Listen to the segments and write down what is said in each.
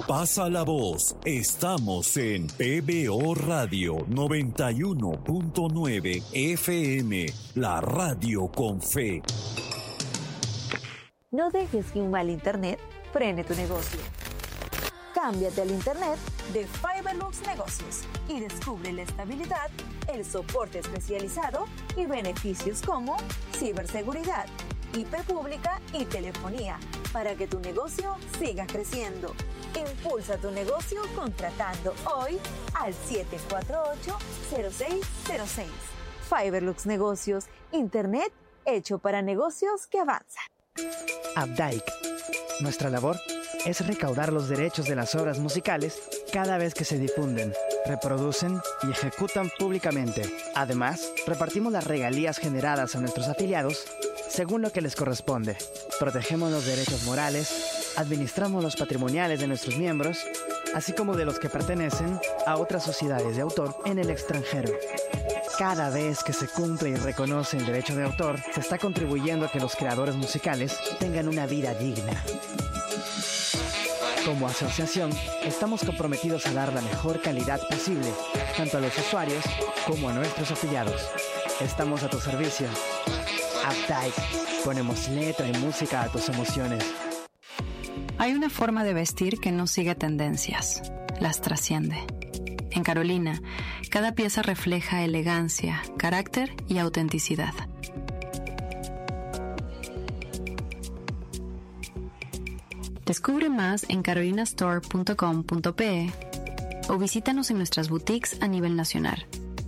Pasa la voz. Estamos en PBO Radio 91.9 FM, la radio con fe. No dejes que un mal internet frene tu negocio. Cámbiate al internet de Fiberlux Negocios y descubre la estabilidad, el soporte especializado y beneficios como ciberseguridad, IP pública y telefonía para que tu negocio siga creciendo. Impulsa tu negocio contratando hoy al 748-0606. Fiberlux Negocios, internet hecho para negocios que avanzan. Updike. Nuestra labor es recaudar los derechos de las obras musicales cada vez que se difunden, reproducen y ejecutan públicamente. Además, repartimos las regalías generadas a nuestros afiliados según lo que les corresponde. Protegemos los derechos morales, administramos los patrimoniales de nuestros miembros, así como de los que pertenecen a otras sociedades de autor en el extranjero. Cada vez que se cumple y reconoce el derecho de autor, se está contribuyendo a que los creadores musicales tengan una vida digna. Como asociación, estamos comprometidos a dar la mejor calidad posible, tanto a los usuarios como a nuestros afiliados. Estamos a tu servicio. Updike. Ponemos letra y música a tus emociones. Hay una forma de vestir que no sigue tendencias, las trasciende. En Carolina, cada pieza refleja elegancia, carácter y autenticidad. Descubre más en carolinastore.com.pe o visítanos en nuestras boutiques a nivel nacional.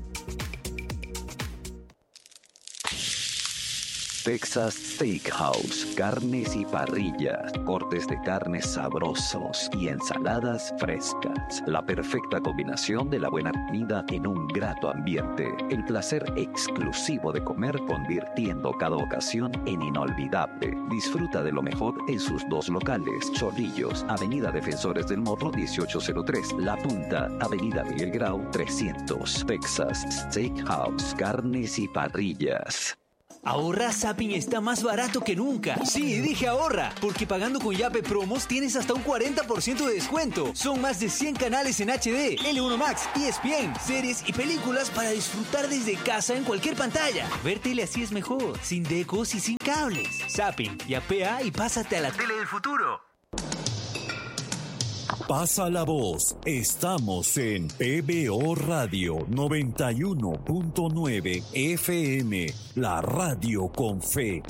Texas Steakhouse, carnes y parrillas, cortes de carnes sabrosos y ensaladas frescas. La perfecta combinación de la buena comida en un grato ambiente. El placer exclusivo de comer convirtiendo cada ocasión en inolvidable. Disfruta de lo mejor en sus dos locales. Chorrillos, Avenida Defensores del Morro 1803. La Punta, Avenida Miguel Grau 300. Texas Steakhouse, carnes y parrillas. Ahorra, Zapping está más barato que nunca. Sí, dije ahorra, porque pagando con Yape Promos tienes hasta un 40% de descuento. Son más de 100 canales en HD, L1 Max, ESPN, series y películas para disfrutar desde casa en cualquier pantalla. Ver tele así es mejor, sin decos y sin cables. Zapping, yapea y pásate a la tele del futuro. Pasa la voz. Estamos en PBO Radio 91.9 FM, la radio con fe.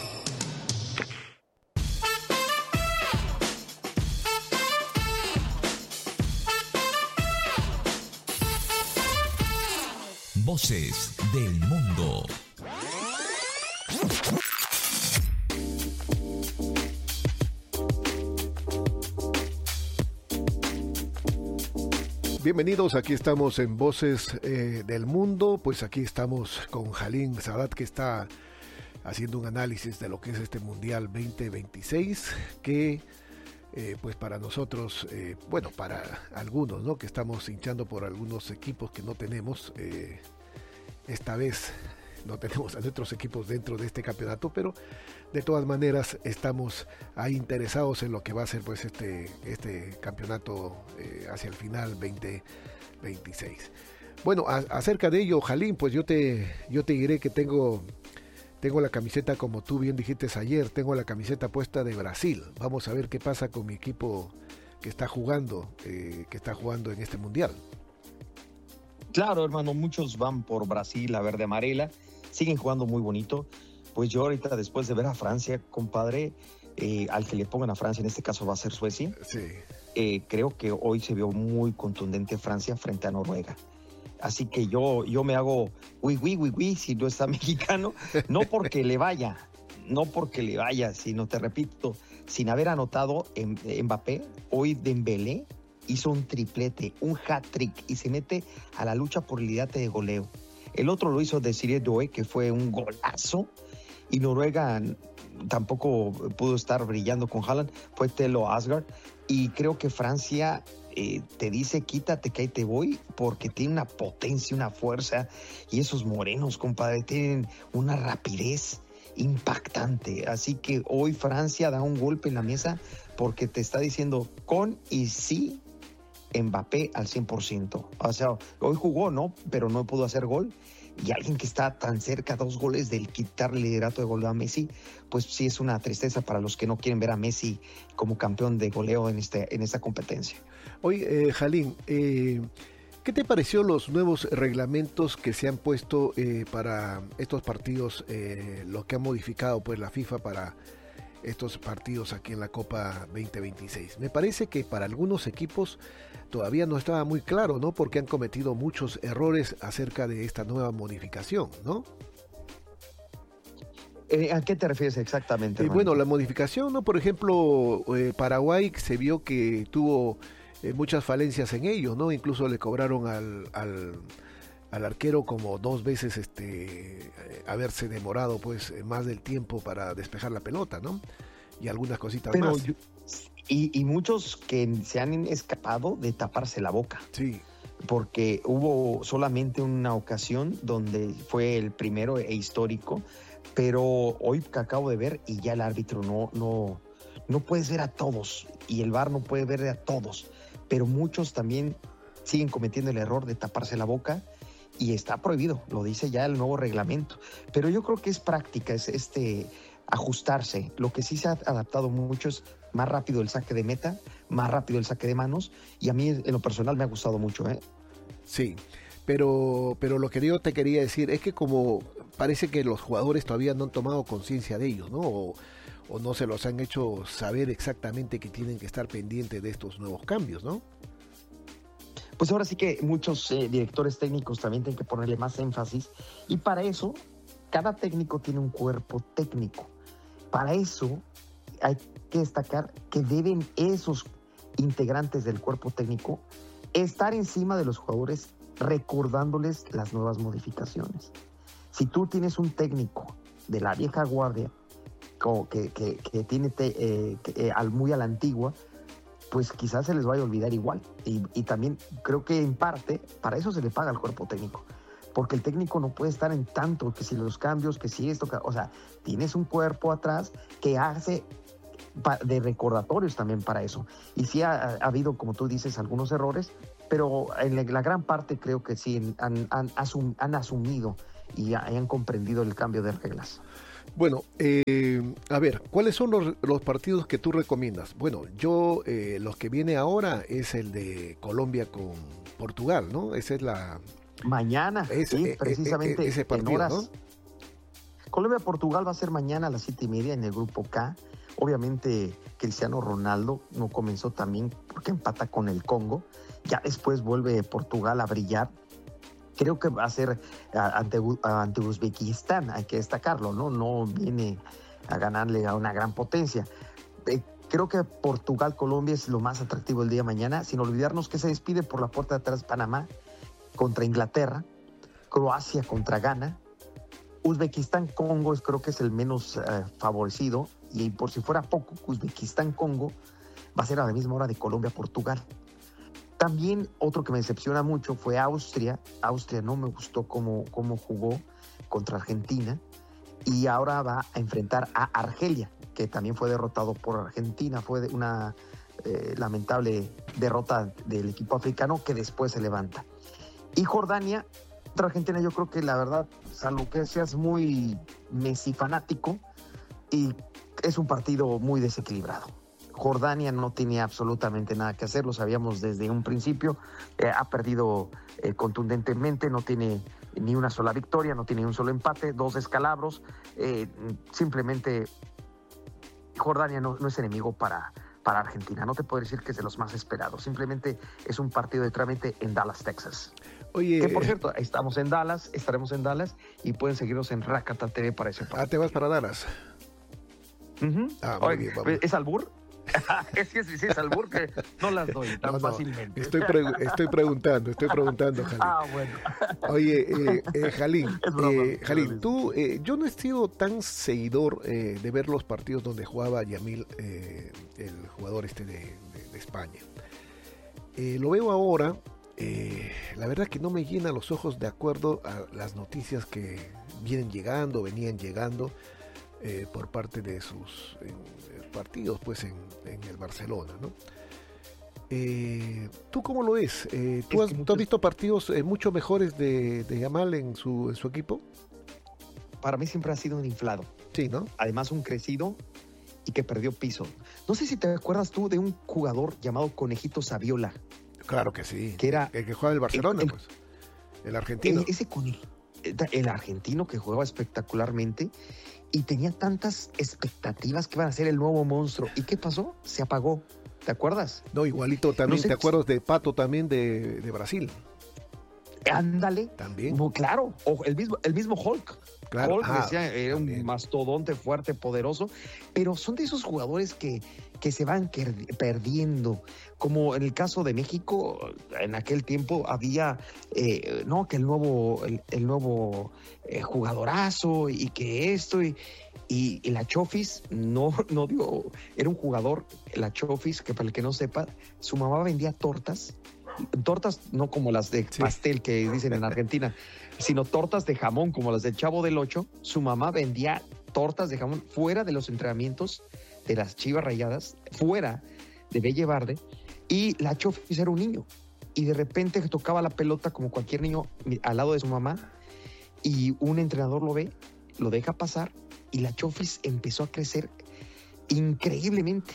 Voces del mundo. Bienvenidos, aquí estamos en Voces del Mundo. Pues aquí estamos con Halim Sadat, que está haciendo un análisis de lo que es este Mundial 2026, que pues para nosotros, bueno, para algunos, ¿no?, que estamos hinchando por algunos equipos que no tenemos, esta vez no tenemos a nuestros equipos dentro de este campeonato, pero de todas maneras estamos ahí interesados en lo que va a ser pues este campeonato hacia el final 2026. Bueno, acerca de ello, Halim, pues yo te diré que tengo la camiseta, como tú bien dijiste ayer, tengo la camiseta puesta de Brasil. Vamos a ver qué pasa con mi equipo que está jugando en este mundial. Claro, hermano, muchos van por Brasil, la verde amarela, siguen jugando muy bonito. Pues yo ahorita, después de ver a Francia, compadre, al que le pongan a Francia, en este caso va a ser Suecia, sí. Creo que hoy se vio muy contundente Francia frente a Noruega. Así que yo me hago oui, si no está mexicano, no porque le vaya, sino, te repito, sin haber anotado Mbappé, hoy Dembélé hizo un triplete, un hat-trick, y se mete a la lucha por el liderato de goleo. El otro lo hizo Desiree Doué, que fue un golazo, y Noruega tampoco pudo estar brillando con Haaland, fue Telo Asgard, y creo que Francia te dice quítate que ahí te voy, porque tiene una potencia, una fuerza, y esos morenos, compadre, tienen una rapidez, impactante. Así que hoy Francia da un golpe en la mesa porque te está diciendo con y sí Mbappé al 100%. O sea, hoy jugó, ¿no? Pero no pudo hacer gol. Y alguien que está tan cerca, 2 goles del quitarle el liderato de goleo a Messi, pues sí es una tristeza para los que no quieren ver a Messi como campeón de goleo en esta competencia. Oye, Jalín, ¿qué te pareció los nuevos reglamentos que se han puesto para estos partidos, lo que ha modificado pues la FIFA para estos partidos aquí en la Copa 2026? Me parece que para algunos equipos todavía no estaba muy claro, ¿no? Porque han cometido muchos errores acerca de esta nueva modificación, ¿no? ¿A qué te refieres exactamente? Bueno, la modificación, ¿no? Por ejemplo, Paraguay se vio que tuvo muchas falencias en ello, ¿no? Incluso le cobraron al arquero como 2 veces haberse demorado pues más del tiempo para despejar la pelota, ¿no? Y algunas cositas más. Y muchos que se han escapado de taparse la boca. Sí. Porque hubo solamente una ocasión donde fue el primero e histórico, pero hoy que acabo de ver y ya el árbitro no puedes ver a todos y el VAR no puede ver a todos, pero muchos también siguen cometiendo el error de taparse la boca y está prohibido, lo dice ya el nuevo reglamento. Pero yo creo que es práctica, es ajustarse. Lo que sí se ha adaptado mucho es más rápido el saque de meta, más rápido el saque de manos, y a mí en lo personal me ha gustado mucho. Sí, pero lo que yo te quería decir es que como parece que los jugadores todavía no han tomado conciencia de ellos, ¿no? O no se los han hecho saber exactamente que tienen que estar pendientes de estos nuevos cambios, ¿no? Pues ahora sí que muchos directores técnicos también tienen que ponerle más énfasis, y para eso cada técnico tiene un cuerpo técnico. Para eso hay que destacar que deben esos integrantes del cuerpo técnico estar encima de los jugadores recordándoles las nuevas modificaciones. Si tú tienes un técnico de la vieja guardia que tiene muy a la antigua, pues quizás se les vaya a olvidar igual. Y también creo que en parte para eso se le paga al cuerpo técnico, porque el técnico no puede estar en tanto que si los cambios, que si esto, o sea, tienes un cuerpo atrás que hace de recordatorios también para eso. Y sí ha habido, como tú dices, algunos errores, pero en la gran parte creo que sí han asumido y han comprendido el cambio de reglas. Bueno, a ver, ¿cuáles son los partidos que tú recomiendas? Bueno, yo los que viene ahora es el de Colombia con Portugal, ¿no? Esa es la... Mañana, sí, precisamente ese partido, en horas. ¿no? Colombia-Portugal va a ser mañana a las 7:30 en el grupo K. Obviamente Cristiano Ronaldo no comenzó también porque empata con el Congo. Ya después vuelve Portugal a brillar. Creo que va a ser ante Uzbekistán, hay que destacarlo, ¿no? No viene a ganarle a una gran potencia. Creo que Portugal-Colombia es lo más atractivo el día de mañana, sin olvidarnos que se despide por la puerta de atrás Panamá contra Inglaterra, Croacia contra Ghana, Uzbekistán-Congo creo que es el menos favorecido, y por si fuera poco, Uzbekistán-Congo va a ser a la misma hora de Colombia-Portugal. También otro que me decepciona mucho fue Austria. Austria no me gustó cómo jugó contra Argentina, y ahora va a enfrentar a Argelia, que también fue derrotado por Argentina. Fue una lamentable derrota del equipo africano que después se levanta. Y Jordania contra Argentina, yo creo que la verdad, salvo que seas muy Messi fanático, y es un partido muy desequilibrado. Jordania no tiene absolutamente nada que hacer, lo sabíamos desde un principio, ha perdido contundentemente, no tiene ni una sola victoria, no tiene un solo empate, 2 descalabros, simplemente Jordania no es enemigo para Argentina, no te puedo decir que es de los más esperados, simplemente es un partido de trámite en Dallas, Texas. Oye, que por cierto, estaremos en Dallas y pueden seguirnos en Rakata TV para ese partido. ¿te vas para Dallas? Uh-huh. Muy bien, vamos. ¿Es albur? Es que si es albur que no las doy tan fácilmente. Estoy preguntando, Jalín. Bueno. Oye, Jalín, tú, yo no he sido tan seguidor de ver los partidos donde jugaba Yamil, el jugador de España. Lo veo ahora, la verdad que no me llena los ojos de acuerdo a las noticias que venían llegando. por parte de sus partidos pues en el Barcelona, ¿no? ¿Tú cómo lo ves? ¿Tú has visto partidos mucho mejores de Yamal en su equipo? Para mí siempre ha sido un inflado. Sí, ¿no? Además un crecido y que perdió piso. No sé si te acuerdas tú de un jugador llamado Conejito Saviola. Claro que sí. Que era el que jugaba en el Barcelona, pues. El argentino. El argentino que jugaba espectacularmente y tenía tantas expectativas que iban a ser el nuevo monstruo. ¿Y qué pasó? Se apagó. ¿Te acuerdas? No, igualito también. No sé, ¿te acuerdas de Pato también de Brasil? Ándale. También. Claro. O el mismo Hulk. Claro. Hulk decía, era un mastodonte fuerte, poderoso. Pero son de esos jugadores que se van perdiendo. Como en el caso de México, en aquel tiempo había, que el nuevo jugadorazo y que esto y la Chofis no dio, era un jugador, la Chofis, que para el que no sepa, su mamá vendía tortas no como las de pastel que dicen en Argentina, sino tortas de jamón como las del Chavo del Ocho. Su mamá vendía tortas de jamón fuera de los entrenamientos de las Chivas Rayadas, fuera de Belle Barde, y la Chofis era un niño, y de repente tocaba la pelota como cualquier niño al lado de su mamá, y un entrenador lo ve, lo deja pasar, y la Chofis empezó a crecer increíblemente,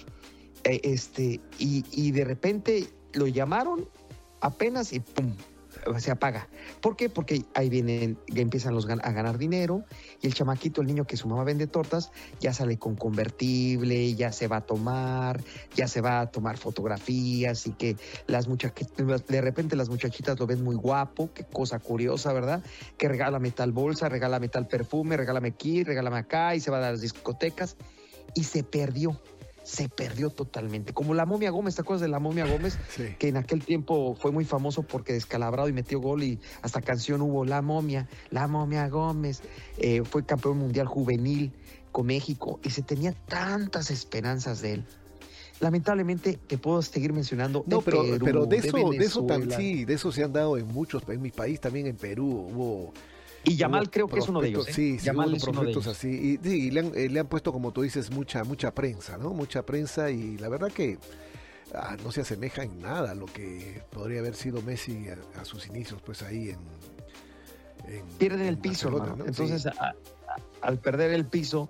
y de repente lo llamaron apenas y ¡pum!, se apaga. ¿Por qué? Porque ahí ya empiezan a ganar dinero, y el chamaquito, el niño que su mamá vende tortas, ya sale con convertible, ya se va a tomar fotografías, y que de repente las muchachitas lo ven muy guapo, qué cosa curiosa, ¿verdad? Que regálame tal bolsa, regálame tal perfume, regálame aquí, regálame acá, y se va a las discotecas, y se perdió totalmente. Como la Momia Gómez, ¿te acuerdas de la Momia Gómez? Sí. Que en aquel tiempo fue muy famoso porque descalabrado y metió gol, y hasta canción hubo, La Momia Gómez. Fue campeón mundial juvenil con México y se tenía tantas esperanzas de él. Lamentablemente te puedo seguir mencionando. No, pero de eso se han dado en mi país también, en Perú hubo. Y Yamal creo que es uno de ellos. Sí, Yamal es prospectos así. Y le han puesto, como tú dices, mucha prensa, ¿no? Mucha prensa, y la verdad que no se asemeja en nada a lo que podría haber sido Messi a sus inicios, pues ahí en pierden el piso, ¿no? Entonces, sí. Al perder el piso,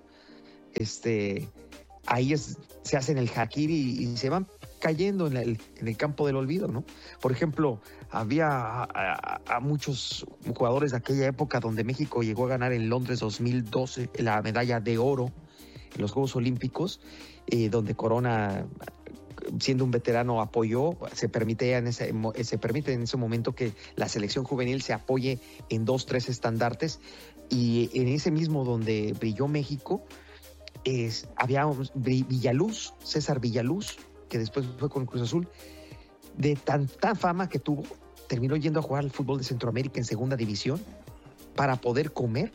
ahí se hacen el harakiri y se van cayendo en el campo del olvido, ¿no? Por ejemplo, había a muchos jugadores de aquella época donde México llegó a ganar en Londres 2012 la medalla de oro en los Juegos Olímpicos, donde Corona, siendo un veterano, apoyó. Se permite en ese momento que la selección juvenil se apoye en 2-3 estandartes, y en ese mismo donde brilló México había César Villaluz, que después fue con Cruz Azul. De tanta fama que tuvo, terminó yendo a jugar al fútbol de Centroamérica en segunda división para poder comer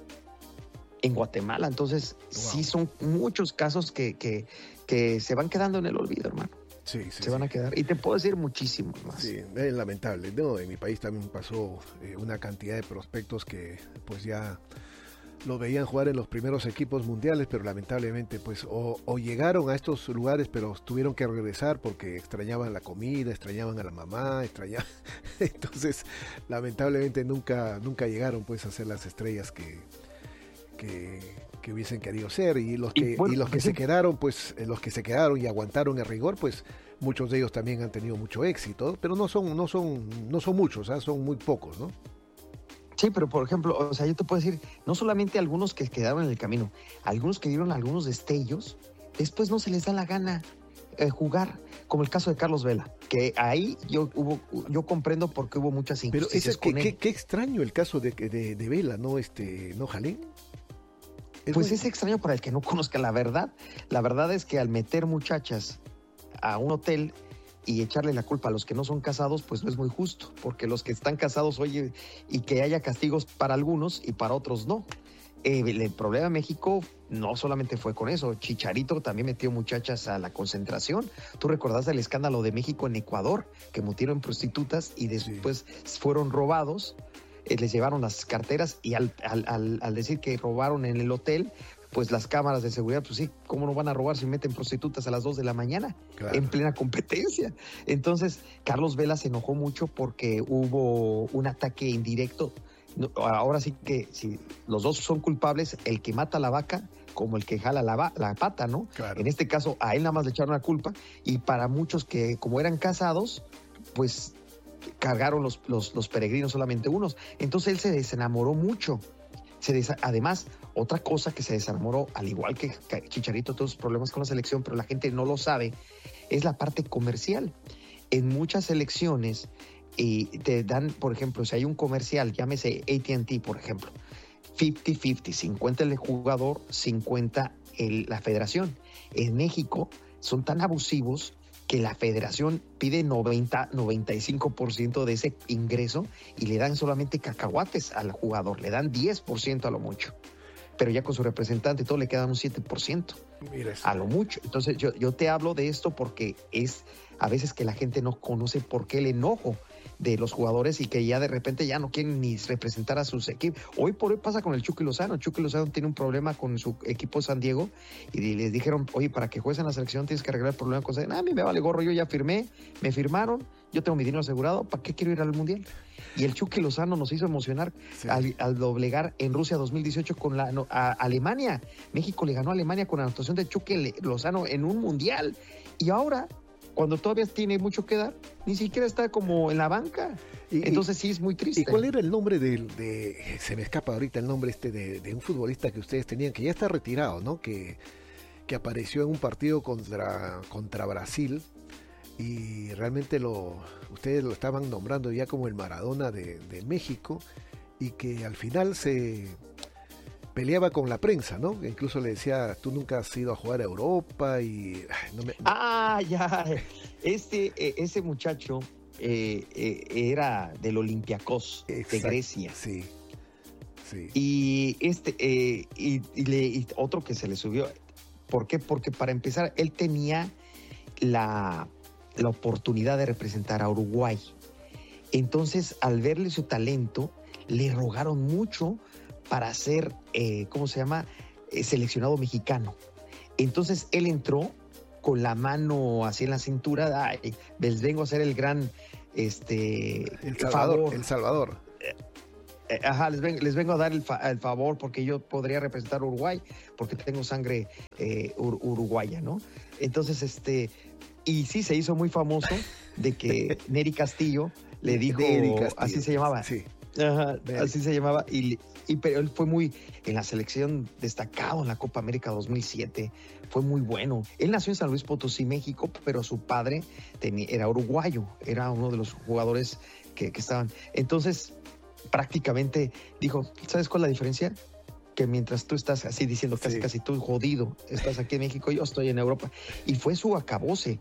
en Guatemala. Entonces, wow. Sí son muchos casos que se van quedando en el olvido, hermano. Sí, se van a quedar. Y te puedo decir muchísimos más. Sí, es lamentable. No, en mi país también pasó una cantidad de prospectos que pues ya lo veían jugar en los primeros equipos mundiales, pero lamentablemente pues o llegaron a estos lugares, pero tuvieron que regresar porque extrañaban la comida, extrañaban a la mamá, entonces lamentablemente nunca llegaron pues a ser las estrellas que hubiesen querido ser, y los que se quedaron, pues los que se quedaron y aguantaron el rigor, pues muchos de ellos también han tenido mucho éxito, pero no son muchos, ¿eh? Son muy pocos, ¿no? Sí, pero por ejemplo, o sea, yo te puedo decir, no solamente algunos que quedaron en el camino, algunos que dieron algunos destellos, después no se les da la gana jugar, como el caso de Carlos Vela, que ahí yo comprendo por qué hubo muchas injusticias con él. Qué extraño el caso de Vela, ¿no, ¿no, Jalín? Es extraño para el que no conozca la verdad. La verdad es que al meter muchachas a un hotel y echarle la culpa a los que no son casados, pues no es muy justo, porque los que están casados, oye, y que haya castigos para algunos y para otros no. El problema de México no solamente fue con eso. Chicharito también metió muchachas a la concentración. Tú recordás el escándalo de México en Ecuador, que metieron prostitutas y después fueron robados. Les llevaron las carteras, y al decir que robaron en el hotel, pues las cámaras de seguridad, pues sí, ¿cómo no van a robar si meten prostitutas a las 2 de la mañana? Claro. En plena competencia. Entonces, Carlos Vela se enojó mucho porque hubo un ataque indirecto. Ahora sí que si los dos son culpables, el que mata a la vaca como el que jala la pata, ¿no? Claro. En este caso, a él nada más le echaron la culpa, y para muchos que como eran casados, pues cargaron los peregrinos solamente unos. Entonces él se desenamoró mucho. Además, otra cosa que se desenamoró, al igual que Chicharito, todos los problemas con la selección, pero la gente no lo sabe, es la parte comercial. En muchas selecciones te dan, por ejemplo, si hay un comercial, llámese AT&T, por ejemplo, 50-50, 50 el jugador, 50 la federación. En México son tan abusivos que la federación pide 95% de ese ingreso y le dan solamente cacahuates al jugador, le dan 10% a lo mucho. Pero ya con su representante todo le queda un 7%. Mira, a lo mucho. Entonces yo te hablo de esto porque es a veces que la gente no conoce por qué el enojo de los jugadores y que ya de repente ya no quieren ni representar a sus equipos. Hoy por hoy pasa con el Chucky Lozano. Chucky Lozano tiene un problema con su equipo San Diego y les dijeron, oye, para que juegues en la selección tienes que arreglar el problema con... a mí me vale gorro, yo ya firmé, me firmaron, yo tengo mi dinero asegurado, ¿para qué quiero ir al Mundial? Y el Chucky Lozano nos hizo emocionar sí. al doblegar en Rusia 2018 con a Alemania. México le ganó a Alemania con la anotación de Chucky Lozano en un Mundial. Y ahora, cuando todavía tiene mucho que dar, ni siquiera está como en la banca. Entonces sí es muy triste. ¿Y cuál era el nombre se me escapa ahorita el nombre de un futbolista que ustedes tenían, que ya está retirado, ¿no? Que apareció en un partido contra Brasil y realmente ustedes lo estaban nombrando ya como el Maradona de México, y que al final se peleaba con la prensa, ¿no? Incluso le decía, tú nunca has ido a jugar a Europa y... ya. Ese muchacho era del Olympiacos de Grecia. Sí. Y y otro que se le subió. ¿Por qué? Porque para empezar, él tenía la oportunidad de representar a Uruguay. Entonces, al verle su talento, le rogaron mucho para ser, seleccionado mexicano. Entonces él entró con la mano así en la cintura, les vengo a hacer el gran El Salvador. Les vengo a dar el favor porque yo podría representar a Uruguay porque tengo sangre uruguaya, ¿no? Entonces, y sí se hizo muy famoso de que Nery Castillo le dijo, así se llamaba. Sí. Ajá, así se llamaba, pero él fue muy en la selección destacado en la Copa América 2007, fue muy bueno. Él nació en San Luis Potosí, México, pero su padre era uruguayo, era uno de los jugadores que estaban. Entonces, prácticamente dijo, ¿sabes cuál es la diferencia? Que mientras tú estás así diciendo casi tú jodido, estás aquí en México, yo estoy en Europa. Y fue su acabose,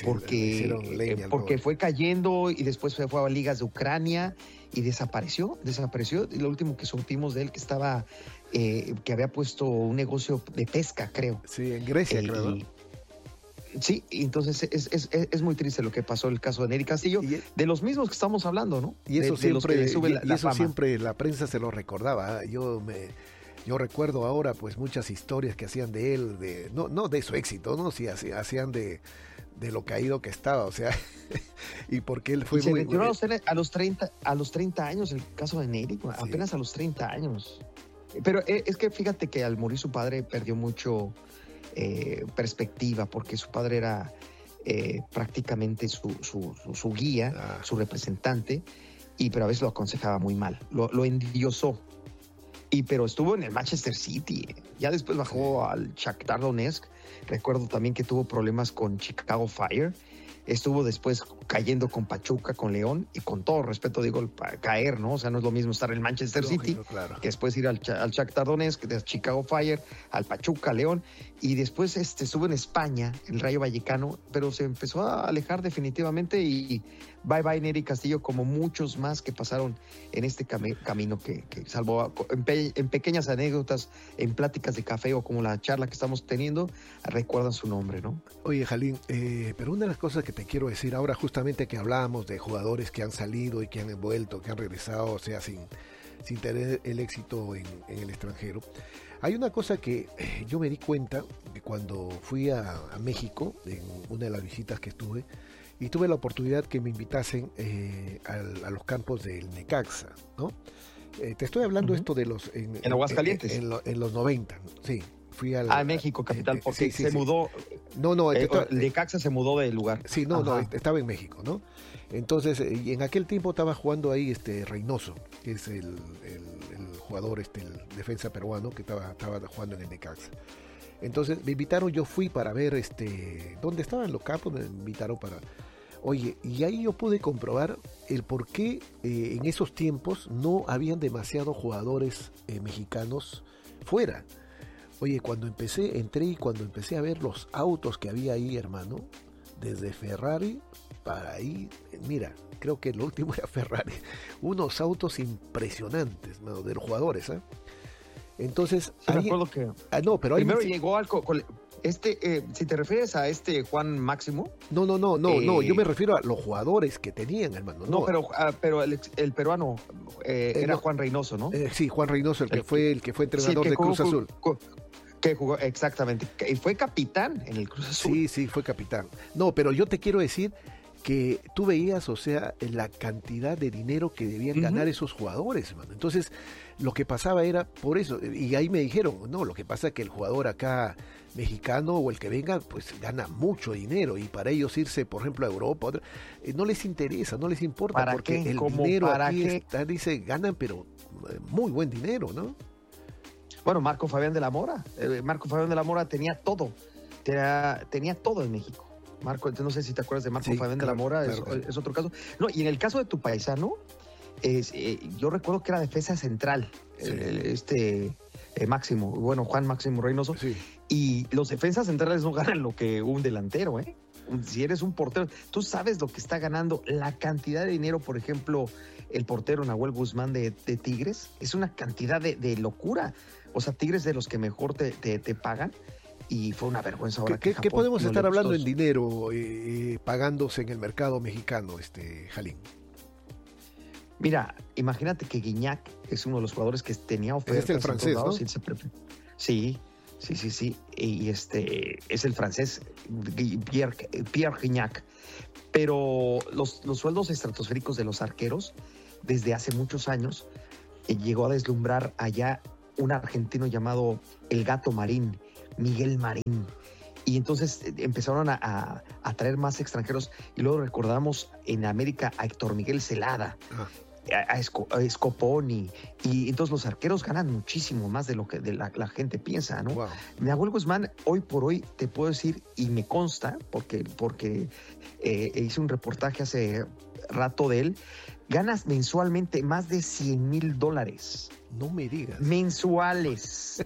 porque fue cayendo y después se fue a ligas de Ucrania y desapareció. Y lo último que supimos de él que estaba, que había puesto un negocio de pesca, creo. Sí, en Grecia, creo. Sí, entonces es muy triste lo que pasó el caso de Nery Castillo, de los mismos que estamos hablando, ¿no? Y eso de los que le sube la fama. Siempre la prensa se lo recordaba. Yo recuerdo ahora pues muchas historias que hacían de él, no de su éxito, ¿no? Sí, hacían de lo caído que estaba, o sea, y porque él fue muy... a los 30 años, el caso de Nery, sí. Apenas a los 30 años. Pero es que fíjate que al morir su padre perdió mucho perspectiva, porque su padre era prácticamente su guía, su representante, pero a veces lo aconsejaba muy mal, lo endiosó. Pero estuvo en el Manchester City, ya después bajó al Shakhtar Donetsk. Recuerdo también que tuvo problemas con Chicago Fire, estuvo después cayendo con Pachuca, con León, y con todo respeto digo, caer, ¿no? O sea, no es lo mismo estar en el Manchester City, claro, que después ir al Shakhtar Donetsk, de Chicago Fire, al Pachuca, León, y después estuvo en España, el Rayo Vallecano, pero se empezó a alejar definitivamente, y bye Nery Castillo, como muchos más que pasaron en este camino que salvo en pequeñas anécdotas, en pláticas de café o como la charla que estamos teniendo, recuerdan su nombre, ¿no? Oye, Jalín, pero una de las cosas que te quiero decir ahora, justamente que hablábamos de jugadores que han salido y que han vuelto, que han regresado, o sea, sin tener el éxito en el extranjero. Hay una cosa que yo me di cuenta que cuando fui a México, en una de las visitas que estuve, y tuve la oportunidad que me invitasen a los campos del Necaxa, ¿no? Te estoy hablando esto de los... En Aguascalientes. En los 90, sí. Fui al... México, capital, porque sí, se mudó... No, el Necaxa se mudó de lugar. Sí, no, estaba en México, ¿no? Entonces, y en aquel tiempo estaba jugando ahí Reynoso, que es el jugador, el defensa peruano que estaba jugando en el Necaxa. Entonces me invitaron, yo fui para ver dónde estaban los campos, me invitaron para... Oye, y ahí yo pude comprobar el por qué en esos tiempos no habían demasiados jugadores mexicanos fuera. Oye, cuando empecé a ver los autos que había ahí, hermano, desde Ferrari para ahí, mira, creo que lo último era Ferrari, unos autos impresionantes, mano, de los jugadores, ¿eh? Entonces, sí, me acuerdo que pero primero llegó si te refieres a Juan Máximo. No, yo me refiero a los jugadores que tenían, hermano. No, pero el peruano era Juan Reynoso, ¿no? Sí, Juan Reynoso, el que fue entrenador de Cruz Azul. Que jugó, exactamente, y fue capitán en el Cruz Azul. Sí, fue capitán. No, pero yo te quiero decir que tú veías, o sea, la cantidad de dinero que debían ganar esos jugadores, hermano. Entonces, lo que pasaba era por eso, y ahí me dijeron, no, lo que pasa es que el jugador acá mexicano o el que venga, pues gana mucho dinero, y para ellos irse, por ejemplo, a Europa, no les interesa, no les importa, porque el dinero aquí está, dice, ganan, pero muy buen dinero, ¿no? Bueno, Marco Fabián de la Mora tenía todo, tenía todo en México. Marco, no sé si te acuerdas de Marco Fabián de la Mora, es otro caso. No, y en el caso de tu paisano, yo recuerdo que era defensa central, Máximo, bueno, Juan Máximo Reynoso, y los defensas centrales no ganan lo que un delantero, ¿eh? Si eres un portero, tú sabes lo que está ganando, la cantidad de dinero, por ejemplo, el portero Nahuel Guzmán de Tigres, es una cantidad de locura. O sea, Tigres de los que mejor te pagan, y fue una vergüenza ahora que ¿Qué podemos estar hablando en dinero pagándose en el mercado mexicano, Jalín? Mira, imagínate que Guiñac es uno de los jugadores que tenía ofertas. Es el francés, ¿no? Sí. Y es el francés, Pierre Guiñac. Pero los sueldos estratosféricos de los arqueros, desde hace muchos años, llegó a deslumbrar allá un argentino llamado El Gato Marín, Miguel Marín. Y entonces empezaron a traer más extranjeros. Y luego recordamos en América a Héctor Miguel Celada, a Scoponi. Y entonces los arqueros ganan muchísimo más de lo que la gente piensa, ¿no? Wow. Nahuel Guzmán, hoy por hoy, te puedo decir, y me consta, porque hice un reportaje hace rato de él, ganas mensualmente más de $100,000. No me digas. Mensuales.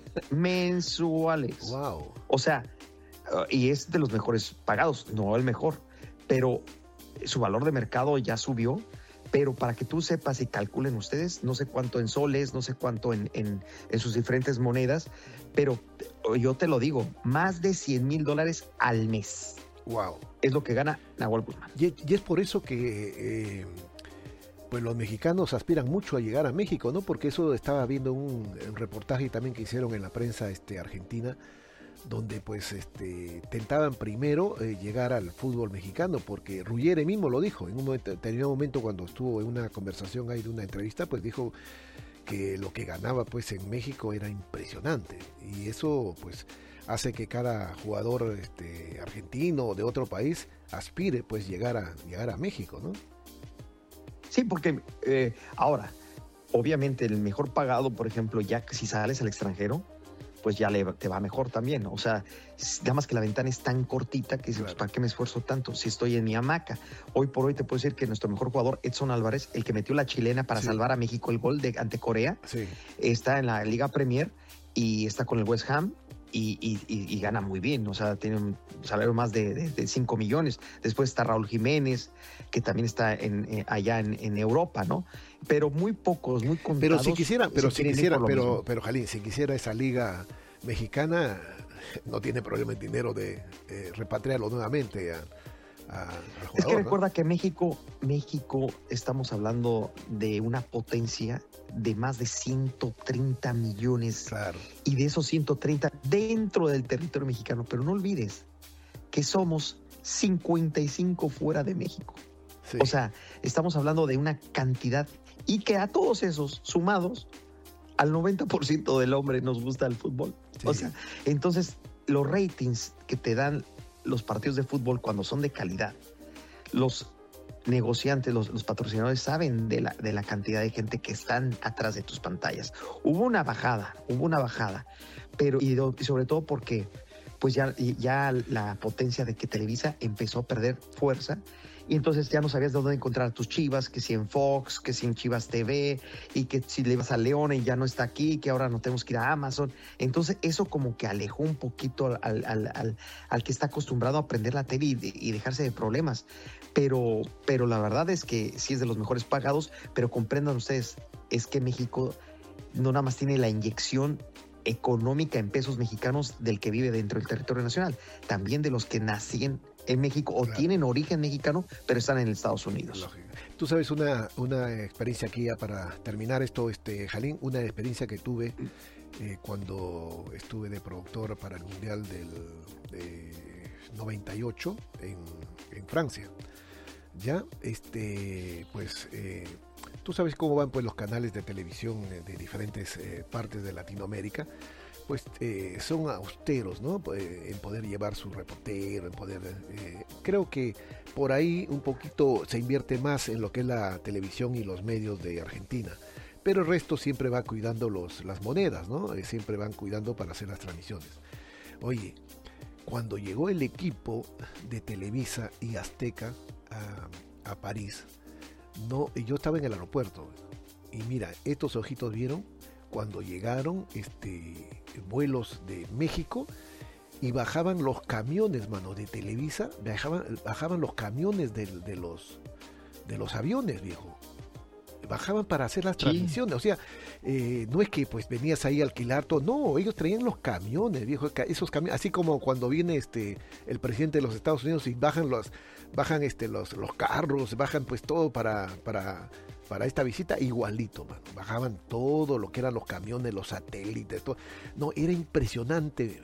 Wow. O sea, y es de los mejores pagados, no el mejor, pero su valor de mercado ya subió. Pero para que tú sepas y calculen ustedes, no sé cuánto en soles, no sé cuánto en sus diferentes monedas, pero yo te lo digo, más de $100,000 al mes. Wow. Es lo que gana Nahuel Guzmán. Y es por eso que pues los mexicanos aspiran mucho a llegar a México, ¿no? Porque eso estaba viendo un reportaje también que hicieron en la prensa argentina, donde pues tentaban primero llegar al fútbol mexicano, porque Ruggeri mismo lo dijo en un determinado momento cuando estuvo en una conversación ahí de una entrevista, pues dijo que lo que ganaba pues en México era impresionante, y eso pues hace que cada jugador argentino o de otro país aspire pues llegar a México, ¿no? Sí, porque ahora, obviamente el mejor pagado, por ejemplo, ya que si sales al extranjero, pues ya te va mejor también. O sea, nada más que la ventana es tan cortita que dices, ¿para qué me esfuerzo tanto si estoy en mi hamaca? Hoy por hoy te puedo decir que nuestro mejor jugador, Edson Álvarez, el que metió la chilena para salvar a México el gol ante Corea, está en la Liga Premier y está con el West Ham y gana muy bien. O sea, tiene un salario más de 5 millones. Después está Raúl Jiménez, que también está allá en Europa, ¿no? Pero muy pocos, muy contados. Pero Jalín, si quisiera esa liga mexicana, no tiene problema en dinero de repatriarlo nuevamente al jugador. Es que recuerda, ¿no?, que México estamos hablando de una potencia de más de 130 millones. Claro. Y de esos 130 dentro del territorio mexicano. Pero no olvides que somos 55 fuera de México. Sí. O sea, estamos hablando de una cantidad, y que a todos esos sumados, al 90% del hombre nos gusta el fútbol. Sí. O sea, entonces los ratings que te dan los partidos de fútbol cuando son de calidad, los negociantes, los patrocinadores saben de la cantidad de gente que están atrás de tus pantallas. Hubo una bajada, pero y sobre todo porque pues ya la potencia de que Televisa empezó a perder fuerza, y entonces ya no sabías dónde encontrar a tus Chivas, que si en Fox, que si en Chivas TV, y que si le ibas a León y ya no está aquí, que ahora no tenemos que ir a Amazon. Entonces eso como que alejó un poquito al que está acostumbrado a aprender la tele y dejarse de problemas. Pero la verdad es que sí es de los mejores pagados, pero comprendan ustedes, es que México no nada más tiene la inyección económica en pesos mexicanos del que vive dentro del territorio nacional, también de los que nacen en México o tienen origen mexicano, pero están en Estados Unidos. Lógico. Tú sabes una experiencia aquí ya para terminar esto, Jalín, una experiencia que tuve cuando estuve de productor para el Mundial del 98 en Francia. Ya, pues tú sabes cómo van pues los canales de televisión de diferentes partes de Latinoamérica. Pues son austeros, ¿no? En poder llevar su reportero, en poder... creo que por ahí un poquito se invierte más en lo que es la televisión y los medios de Argentina. Pero el resto siempre va cuidando las monedas, ¿no? Siempre van cuidando para hacer las transmisiones. Oye, cuando llegó el equipo de Televisa y Azteca a París, no, yo estaba en el aeropuerto y mira, estos ojitos vieron cuando llegaron vuelos de México y bajaban los camiones, mano, de Televisa, bajaban los camiones de los aviones, viejo. Bajaban para hacer las transmisiones, o sea, no es que pues venías ahí a alquilar todo, no, ellos traían los camiones, viejo, esos camiones, así como cuando viene el presidente de los Estados Unidos y bajan los carros, bajan pues todo para esta visita, igualito, man. Bajaban todo lo que eran los camiones, los satélites, todo. No, era impresionante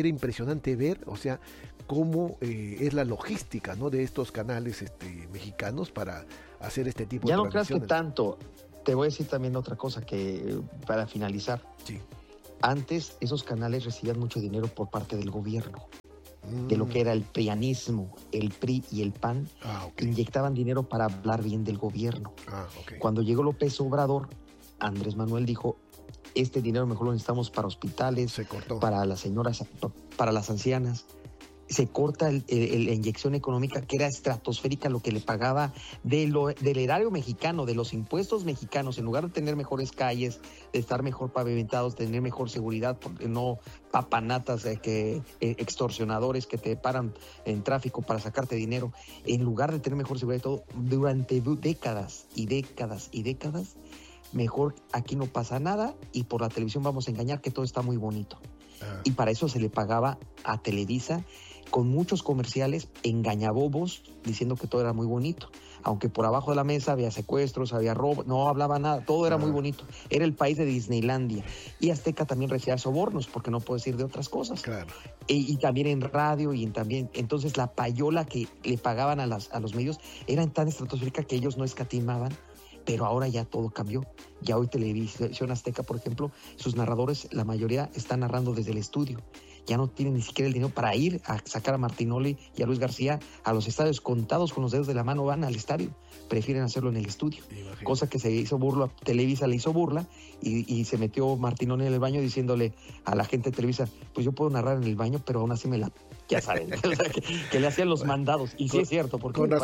ver, o sea, cómo es la logística, ¿no?, de estos canales mexicanos para hacer este tipo de transmisiones. Ya no creas que tanto. Te voy a decir también otra cosa que para finalizar. Sí. Antes esos canales recibían mucho dinero por parte del gobierno. De lo que era el prianismo, el PRI y el PAN, inyectaban dinero para hablar bien del gobierno. Cuando llegó López Obrador, Andrés Manuel dijo, este dinero mejor lo necesitamos para hospitales, para las señoras, para las ancianas. Se corta la inyección económica que era estratosférica, lo que le pagaba del erario mexicano, de los impuestos mexicanos, en lugar de tener mejores calles, de estar mejor pavimentados, tener mejor seguridad, porque no papanatas, extorsionadores que te paran en tráfico para sacarte dinero, en lugar de tener mejor seguridad y todo, durante décadas y décadas y décadas, mejor aquí no pasa nada y por la televisión vamos a engañar que todo está muy bonito. Y para eso se le pagaba a Televisa con muchos comerciales engañabobos diciendo que todo era muy bonito, aunque por abajo de la mesa había secuestros, había robo, no hablaba nada, todo era muy bonito, era el país de Disneylandia. Y Azteca también recibía sobornos, porque no puedo decir de otras cosas. Claro. Y también en radio entonces la payola que le pagaban a los medios era tan estratosférica que ellos no escatimaban. Pero ahora ya todo cambió. Ya hoy Televisión Azteca, por ejemplo, sus narradores, la mayoría están narrando desde el estudio. Ya no tienen ni siquiera el dinero para ir a sacar a Martinoli y a Luis García a los estadios, contados con los dedos de la mano van al estadio. Prefieren hacerlo en el estudio. Imagínate. Cosa que se hizo burla, Televisa le hizo burla y se metió Martinoli en el baño diciéndole a la gente de Televisa, pues yo puedo narrar en el baño, pero aún así ya saben, o sea, que le hacían los mandados. Y sí es cierto, porque con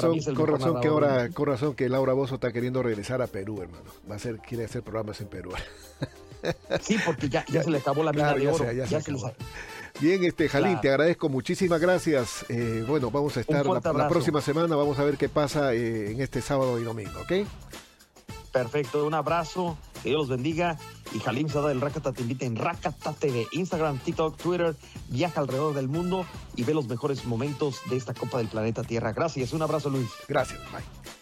razón que Laura Bozzo está queriendo regresar a Perú, hermano. Quiere hacer programas en Perú. Sí, porque ya se le acabó la mina de oro. Bien, Jalín, te agradezco, muchísimas gracias. Bueno, vamos a estar la próxima semana, vamos a ver qué pasa en este sábado y domingo, ¿ok? Perfecto, un abrazo Que Dios los bendiga. Y Halim Sada del Rakata te invita en Rakata TV, Instagram, TikTok, Twitter. Viaja alrededor del mundo y ve los mejores momentos de esta Copa del Planeta Tierra. Gracias. Un abrazo, Luis. Gracias. Bye.